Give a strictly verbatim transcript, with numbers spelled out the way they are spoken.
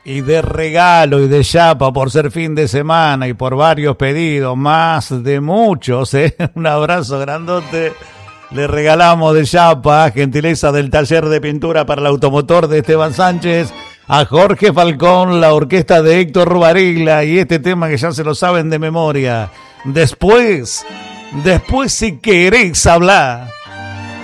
Y de regalo y de chapa por ser fin de semana y por varios pedidos, más de muchos, ¿eh? Un abrazo grandote. Le regalamos de chapa, gentileza del taller de pintura para el automotor de Esteban Sánchez, a Jorge Falcón, la orquesta de Héctor Varela y este tema que ya se lo saben de memoria. Después, después si querés hablar.